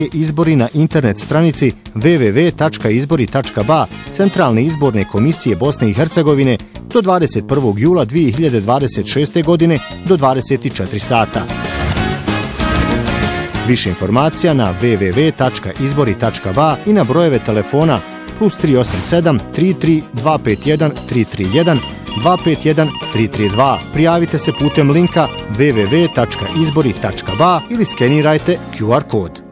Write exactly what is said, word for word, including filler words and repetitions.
Izbori na internet stranici w w w tačka izbori tačka b a Centralne izborne komisije Bosne i Hercegovine do dvadeset prvog jula dvije hiljade dvadeset šeste. godine do dvadeset četiri sata. Više informacija na w w w tačka izbori tačka b a i na brojeve telefona plus tri osam sedam tri tri dva pet jedan tri tri jedan dva pet jedan tri tri dva. Prijavite se putem linka w w w tačka izbori tačka b a ili skenirajte Q R kod.